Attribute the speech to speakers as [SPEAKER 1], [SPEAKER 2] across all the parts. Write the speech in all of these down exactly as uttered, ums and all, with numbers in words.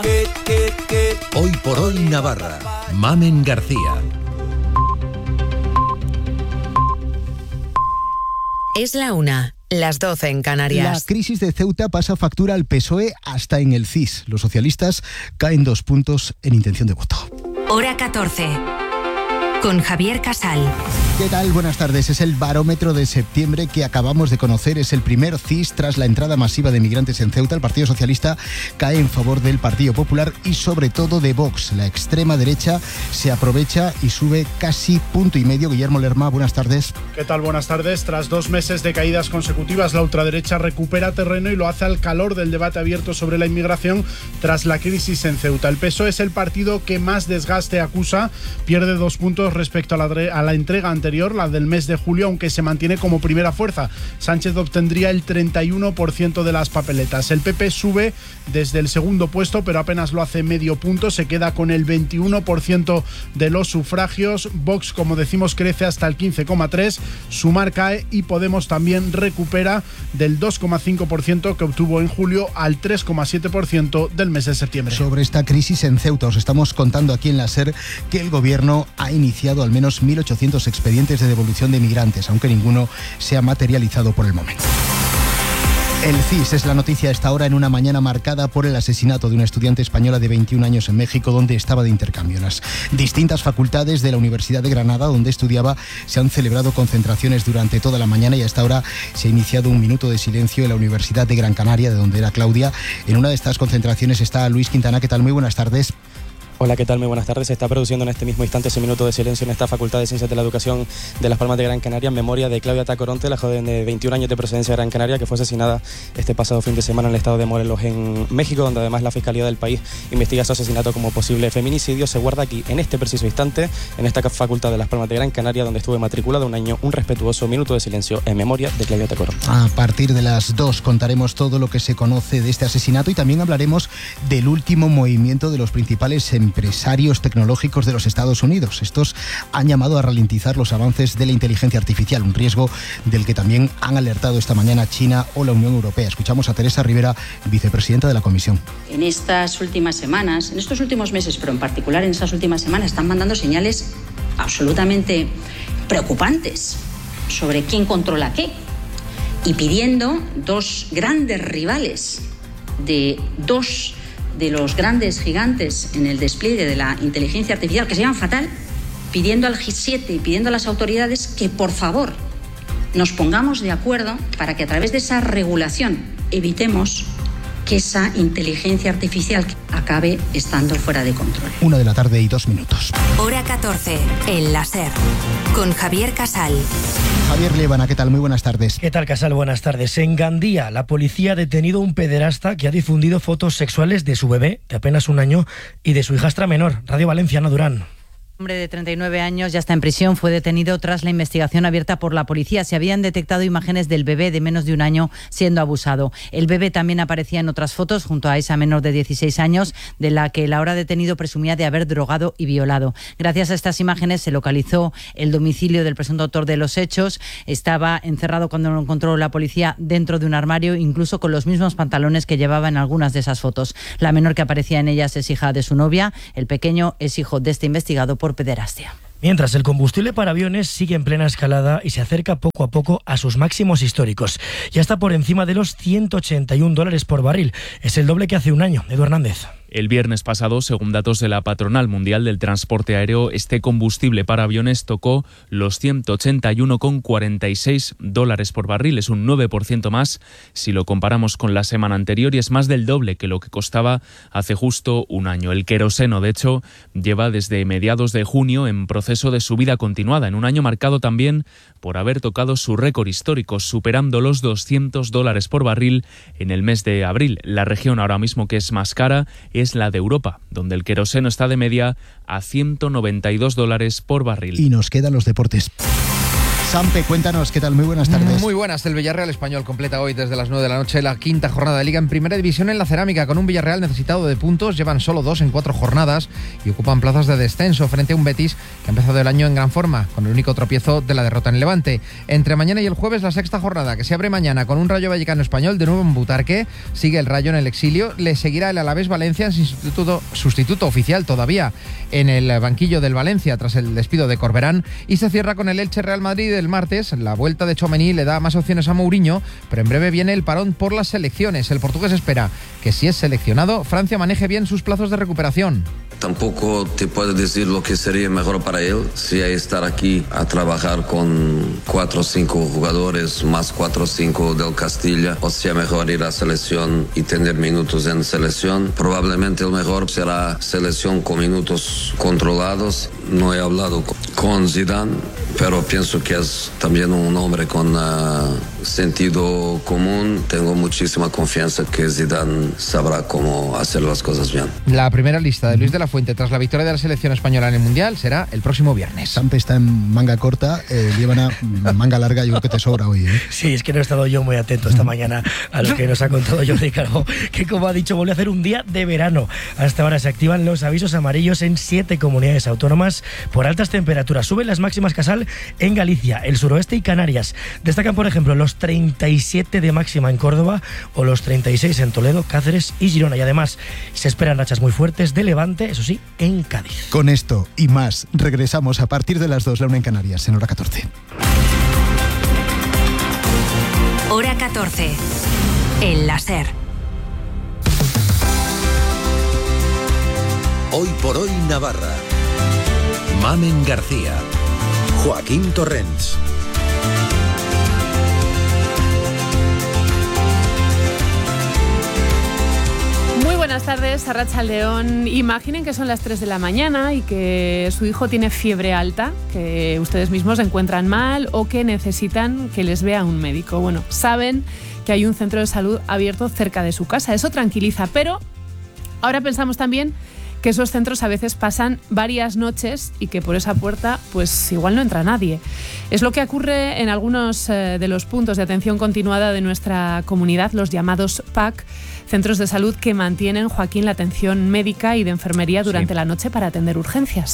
[SPEAKER 1] Hoy por hoy Navarra. Mamen García.
[SPEAKER 2] Es la una, las doce en Canarias.
[SPEAKER 3] La crisis de Ceuta pasa factura al P S O E hasta en el C I S. Los socialistas caen dos puntos en intención de voto.
[SPEAKER 2] Hora catorce. Con Javier Casal.
[SPEAKER 3] ¿Qué tal? Buenas tardes. Es el barómetro de septiembre que acabamos de conocer. Es el primer C I S tras la entrada masiva de migrantes en Ceuta. El Partido Socialista cae en favor del Partido Popular y sobre todo de Vox. La extrema derecha se aprovecha y sube casi punto y medio. Guillermo Lerma, buenas tardes.
[SPEAKER 4] ¿Qué tal? Buenas tardes. Tras dos meses de caídas consecutivas, la ultraderecha recupera terreno y lo hace al calor del debate abierto sobre la inmigración tras la crisis en Ceuta. El P S O E es el partido que más desgaste acusa. Pierde dos puntos respecto a la, a la entrega anterior, la del mes de julio, aunque se mantiene como primera fuerza. Sánchez obtendría el treinta y uno por ciento de las papeletas. El P P sube desde el segundo puesto, pero apenas lo hace medio punto. Se queda con el veintiuno por ciento de los sufragios. Vox, como decimos, crece hasta el quince coma tres por ciento. Sumar cae y Podemos también recupera del dos coma cinco por ciento que obtuvo en julio al tres coma siete por ciento del mes de septiembre.
[SPEAKER 3] Sobre esta crisis en Ceuta os estamos contando aquí en la SER que el gobierno ha iniciado al menos mil ochocientos expedientes de devolución de migrantes, aunque ninguno se ha materializado por el momento. El C I S es la noticia a esta hora en una mañana marcada por el asesinato de una estudiante española de veintiún años en México, donde estaba de intercambio. En las distintas facultades de la Universidad de Granada, donde estudiaba, se han celebrado concentraciones durante toda la mañana y a esta hora se ha iniciado un minuto de silencio en la Universidad de Gran Canaria, de donde era Claudia. En una de estas concentraciones está Luis Quintana. ¿Qué tal? Muy buenas tardes.
[SPEAKER 5] Hola, ¿qué tal? Muy buenas tardes. Se está produciendo en este mismo instante ese minuto de silencio en esta Facultad de Ciencias de la Educación de Las Palmas de Gran Canaria en memoria de Claudia Tacoronte, la joven de veintiún años de procedencia de Gran Canaria que fue asesinada este pasado fin de semana en el estado de Morelos, en México, donde además la Fiscalía del país investiga su asesinato como posible feminicidio. Se guarda aquí, en este preciso instante, en esta Facultad de Las Palmas de Gran Canaria, donde estuve matriculada un año, un respetuoso minuto de silencio en memoria de Claudia Tacoronte.
[SPEAKER 3] A partir de las dos contaremos todo lo que se conoce de este asesinato y también hablaremos del último movimiento de los principales empresarios tecnológicos de los Estados Unidos. Estos han llamado a ralentizar los avances de la inteligencia artificial, un riesgo del que también han alertado esta mañana China o la Unión Europea. Escuchamos a Teresa Rivera, vicepresidenta de la Comisión.
[SPEAKER 6] En estas últimas semanas, en estos últimos meses, pero en particular en estas últimas semanas, están mandando señales absolutamente preocupantes sobre quién controla qué y pidiendo dos grandes rivales de dos de los grandes gigantes en el despliegue de la inteligencia artificial, que se llaman fatal, pidiendo al G siete y pidiendo a las autoridades que por favor nos pongamos de acuerdo para que a través de esa regulación evitemos que esa inteligencia artificial acabe estando fuera de control.
[SPEAKER 3] Una de la tarde y dos minutos.
[SPEAKER 2] Hora catorce, en la SER, con Javier Casal.
[SPEAKER 3] Javier Liébana, ¿qué tal? Muy buenas tardes.
[SPEAKER 7] ¿Qué tal, Casal? Buenas tardes. En Gandía, la policía ha detenido a un pederasta que ha difundido fotos sexuales de su bebé, de apenas un año, y de su hijastra menor. Radio Valencia, Ana Durán.
[SPEAKER 8] Un hombre de treinta y nueve años ya está en prisión. Fue detenido tras la investigación abierta por la policía. Se habían detectado imágenes del bebé de menos de un año siendo abusado. El bebé también aparecía en otras fotos junto a esa menor de dieciséis años, de la que el ahora detenido presumía de haber drogado y violado. Gracias a estas imágenes se localizó el domicilio del presunto autor de los hechos. Estaba encerrado cuando lo encontró la policía dentro de un armario, incluso con los mismos pantalones que llevaba en algunas de esas fotos. La menor que aparecía en ellas es hija de su novia. El pequeño es hijo de este investigado por pederastia.
[SPEAKER 7] Mientras, el combustible para aviones sigue en plena escalada y se acerca poco a poco a sus máximos históricos. Ya está por encima de los ciento ochenta y un dólares por barril. Es el doble que hace un año. Edu Hernández.
[SPEAKER 9] El viernes pasado, según datos de la Patronal Mundial del Transporte Aéreo, este combustible para aviones tocó los ciento ochenta y uno coma cuarenta y seis dólares por barril. Es un nueve por ciento más si lo comparamos con la semana anterior y es más del doble que lo que costaba hace justo un año. El queroseno, de hecho, lleva desde mediados de junio en proceso de subida continuada, en un año marcado también por haber tocado su récord histórico, superando los doscientos dólares por barril en el mes de abril. La región ahora mismo que es más cara es la de Europa, donde el queroseno está de media a ciento noventa y dos dólares por barril.
[SPEAKER 3] Y nos quedan los deportes. Sampe, cuéntanos, ¿qué tal? Muy buenas tardes.
[SPEAKER 10] Muy buenas. El Villarreal Español completa hoy desde las nueve de la noche la quinta jornada de Liga en Primera División en la Cerámica, con un Villarreal necesitado de puntos. Llevan solo dos en cuatro jornadas y ocupan plazas de descenso frente a un Betis que ha empezado el año en gran forma, con el único tropiezo de la derrota en Levante. Entre mañana y el jueves, la sexta jornada, que se abre mañana con un Rayo Vallecano Español de nuevo en Butarque. Sigue el Rayo en el exilio. Le seguirá el Alavés Valencia en sustituto, sustituto oficial todavía en el banquillo del Valencia tras el despido de Corberán. Y se cierra con el Elche Real Madrid el martes. La vuelta de Tchouaméni le da más opciones a Mourinho, pero en breve viene el parón por las selecciones. El portugués espera que, si es seleccionado, Francia maneje bien sus plazos de recuperación.
[SPEAKER 11] Tampoco te puedo decir lo que sería mejor para él, si hay estar aquí a trabajar con cuatro o cinco jugadores, más cuatro o cinco del Castilla, o sea mejor ir a selección y tener minutos en selección. Probablemente el mejor será selección con minutos controlados. No he hablado con Zidane, pero pienso que es también un hombre con uh, sentido común. Tengo muchísima confianza que Zidane sabrá cómo hacer las cosas bien.
[SPEAKER 10] La primera lista de Luis de la Fuente tras la victoria de la selección española en el Mundial será el próximo viernes.
[SPEAKER 3] Sampe está en manga corta, eh, Líbana manga larga, yo creo que te sobra hoy, ¿eh?
[SPEAKER 7] Sí, es que no he estado yo muy atento esta mañana a lo que nos ha contado Jordi Calvo, que como ha dicho, vuelve a hacer un día de verano. Hasta ahora se activan los avisos amarillos en siete comunidades autónomas por altas temperaturas. Suben las máximas Casal en Galicia, el suroeste y Canarias. Destacan, por ejemplo, los treinta y siete de máxima en Córdoba o los treinta y seis en Toledo, Cáceres y Girona. Y además se esperan rachas muy fuertes de levante, eso sí, en Cádiz.
[SPEAKER 3] Con esto y más, regresamos a partir de las dos, la una en Canarias, en hora catorce.
[SPEAKER 2] Hora catorce. El láser.
[SPEAKER 1] Hoy por hoy Navarra. Mamen García. Joaquín Torrents.
[SPEAKER 12] Muy buenas tardes, Arratsaldeón. Imaginen que son las tres de la mañana y que su hijo tiene fiebre alta, que ustedes mismos se encuentran mal o que necesitan que les vea un médico. Bueno, saben que hay un centro de salud abierto cerca de su casa. Eso tranquiliza, pero ahora pensamos también que esos centros a veces pasan varias noches y que por esa puerta pues igual no entra nadie. Es lo que ocurre en algunos eh, de los puntos de atención continuada de nuestra comunidad, los llamados P A C, centros de salud que mantienen, Joaquín, la atención médica y de enfermería durante sí. la noche para atender urgencias.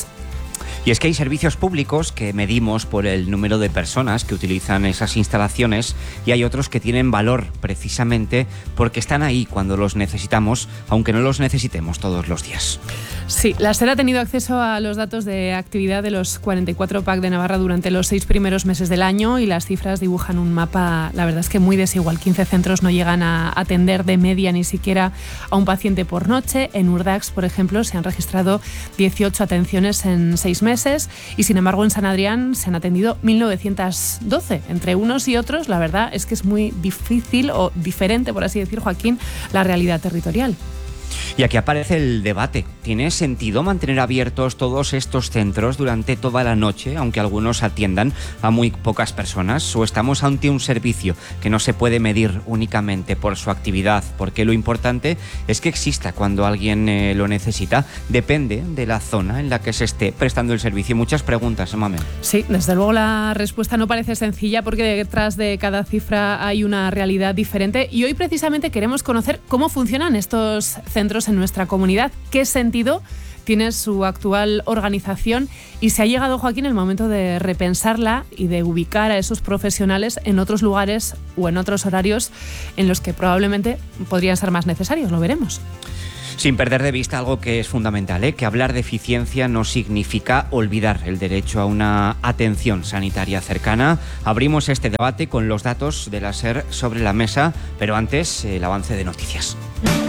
[SPEAKER 13] Y es que hay servicios públicos que medimos por el número de personas que utilizan esas instalaciones y hay otros que tienen valor precisamente porque están ahí cuando los necesitamos, aunque no los necesitemos todos los días.
[SPEAKER 12] Sí, la SER ha tenido acceso a los datos de actividad de los cuarenta y cuatro P A C de Navarra durante los seis primeros meses del año y las cifras dibujan un mapa, la verdad es que muy desigual. quince centros no llegan a atender de media ni siquiera a un paciente por noche. En Urdax, por ejemplo, se han registrado dieciocho atenciones en seis meses y sin embargo en San Adrián se han atendido mil novecientos doce. Entre unos y otros, la verdad es que es muy difícil o diferente, por así decir, Joaquín, la realidad territorial.
[SPEAKER 13] Y aquí aparece el debate. ¿Tiene sentido mantener abiertos todos estos centros durante toda la noche, aunque algunos atiendan a muy pocas personas? ¿O estamos ante un servicio que no se puede medir únicamente por su actividad? Porque lo importante es que exista cuando alguien eh, lo necesita. Depende de la zona en la que se esté prestando el servicio. Muchas preguntas, ¿eh, Mamen?
[SPEAKER 12] Sí, desde luego la respuesta no parece sencilla porque detrás de cada cifra hay una realidad diferente. Y hoy precisamente queremos conocer cómo funcionan estos centros en nuestra comunidad, qué sentido tiene su actual organización y si ha llegado, Joaquín, el momento de repensarla y de ubicar a esos profesionales en otros lugares o en otros horarios en los que probablemente podrían ser más necesarios. Lo veremos.
[SPEAKER 13] Sin perder de vista algo que es fundamental, ¿eh? que hablar de eficiencia no significa olvidar el derecho a una atención sanitaria cercana. Abrimos este debate con los datos de la SER sobre la mesa, pero antes el avance de noticias.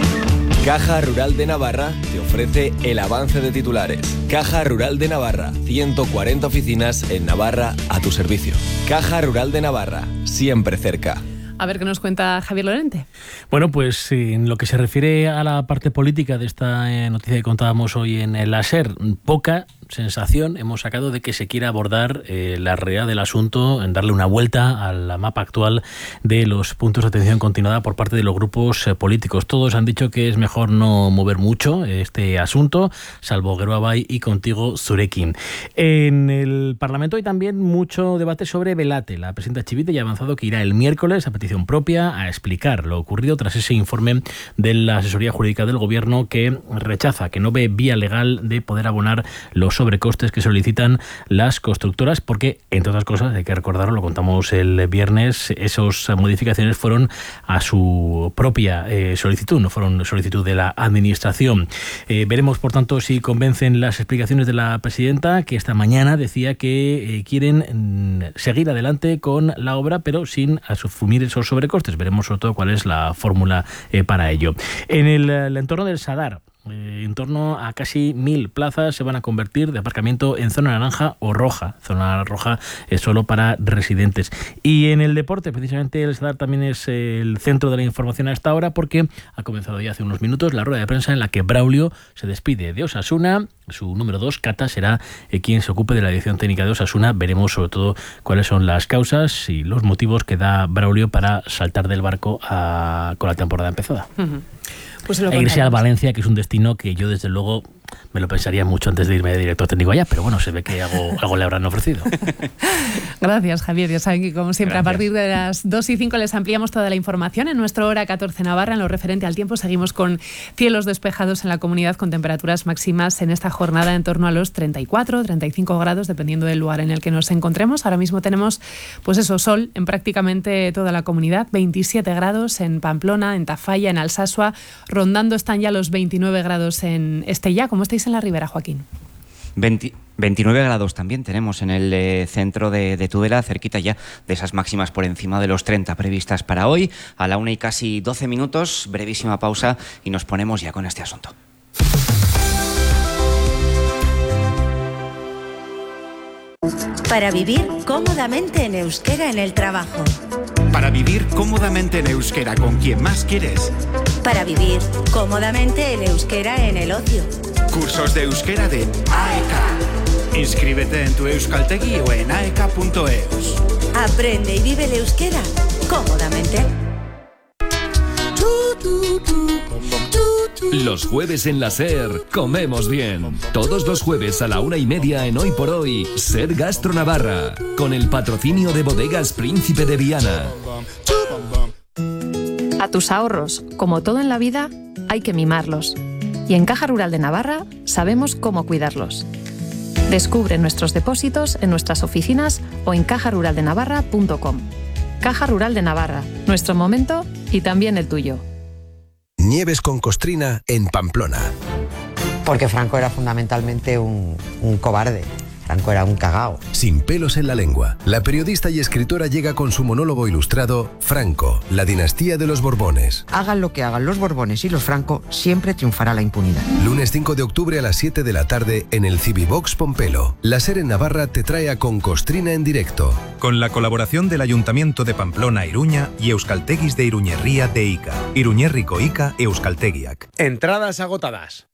[SPEAKER 14] Caja Rural de Navarra te ofrece el avance de titulares. Caja Rural de Navarra, ciento cuarenta oficinas en Navarra a tu servicio. Caja Rural de Navarra, siempre cerca.
[SPEAKER 12] A ver qué nos cuenta Javier Lorente.
[SPEAKER 15] Bueno, pues en lo que se refiere a la parte política de esta noticia que contábamos hoy en el SER, poca, sensación hemos sacado de que se quiere abordar eh, la realidad del asunto, en darle una vuelta a la mapa actual de los puntos de atención continuada por parte de los grupos eh, políticos. Todos han dicho que es mejor no mover mucho este asunto, salvo Geroa Bai y Contigo Zurekin. En el Parlamento hay también mucho debate sobre Belate. La presidenta Chivite ya ha avanzado que irá el miércoles a petición propia a explicar lo ocurrido tras ese informe de la asesoría jurídica del Gobierno que rechaza, que no ve vía legal de poder abonar los sobrecostes que solicitan las constructoras, porque, entre otras cosas, hay que recordarlo, lo contamos el viernes, esas modificaciones fueron a su propia eh, solicitud, no fueron solicitud de la Administración. Eh, veremos, por tanto, si convencen las explicaciones de la presidenta, que esta mañana decía que eh, quieren mm, seguir adelante con la obra, pero sin asumir esos sobrecostes. Veremos sobre todo cuál es la fórmula eh, para ello. En el, el entorno del Sadar, Eh, en torno a casi mil plazas se van a convertir de aparcamiento en zona naranja o roja. Zona roja es solo para residentes. Y en el deporte, precisamente el Sadar también es el centro de la información a esta hora, porque ha comenzado ya hace unos minutos la rueda de prensa en la que Braulio se despide de Osasuna. Su número dos, Cata, será eh, quien se ocupe de la dirección técnica de Osasuna. Veremos sobre todo cuáles son las causas y los motivos que da Braulio para saltar del barco a, con la temporada empezada.
[SPEAKER 12] Uh-huh. Pues
[SPEAKER 15] e irse a Valencia, que es un destino que yo desde luego me lo pensaría mucho antes de irme de director técnico allá, pero bueno, se ve que algo, algo le habrán ofrecido.
[SPEAKER 12] Gracias, Javier. Ya saben que, como siempre,
[SPEAKER 15] Gracias.
[SPEAKER 12] A partir de las dos y cinco les ampliamos toda la información. En nuestra hora catorce Navarra, en lo referente al tiempo, seguimos con cielos despejados en la comunidad, con temperaturas máximas en esta jornada en torno a los treinta y cuatro, treinta y cinco grados, dependiendo del lugar en el que nos encontremos. Ahora mismo tenemos, pues eso, sol en prácticamente toda la comunidad, veintisiete grados en Pamplona, en Tafalla, en Alsasua, rondando están ya los veintinueve grados en Estella. ¿Cómo estáis en la Ribera, Joaquín?
[SPEAKER 13] veinte, veintinueve grados también tenemos en el eh, centro de, de Tudela, cerquita ya de esas máximas por encima de los treinta previstas para hoy. A la una y casi doce minutos, brevísima pausa y nos ponemos ya con este asunto.
[SPEAKER 16] Para vivir cómodamente en euskera en el trabajo.
[SPEAKER 17] Para vivir cómodamente en euskera con quien más quieres.
[SPEAKER 16] Para vivir cómodamente en euskera en el ocio.
[SPEAKER 17] Cursos de euskera de A E K. Inscríbete en tu euskaltegi o en a e k punto e u s.
[SPEAKER 16] Aprende y vive el euskera cómodamente.
[SPEAKER 14] Los jueves en la SER comemos bien. Todos los jueves a la una y media en Hoy por Hoy, SER Gastro Navarra, con el patrocinio de Bodegas Príncipe de Viana.
[SPEAKER 18] A tus ahorros, como todo en la vida, hay que mimarlos. Y en Caja Rural de Navarra sabemos cómo cuidarlos. Descubre nuestros depósitos en nuestras oficinas o en caja rural de navarra punto com. Caja Rural de Navarra, nuestro momento y también el tuyo.
[SPEAKER 1] Nieves con Costrina en Pamplona.
[SPEAKER 19] Porque Franco era fundamentalmente un, un cobarde. Franco era un cagao.
[SPEAKER 1] Sin pelos en la lengua, la periodista y escritora llega con su monólogo ilustrado Franco, la dinastía de los Borbones.
[SPEAKER 19] Hagan lo que hagan los Borbones y los Franco, siempre triunfará la impunidad.
[SPEAKER 1] Lunes cinco de octubre a las siete de la tarde en el Civivox Pompelo. La SER en Navarra te trae a Con Costrina en directo.
[SPEAKER 20] Con la colaboración del Ayuntamiento de Pamplona Iruña y Euskaltegis de Iruñerría de Ica. Iruñerriko Ica Euskaltegiak.
[SPEAKER 21] Entradas agotadas.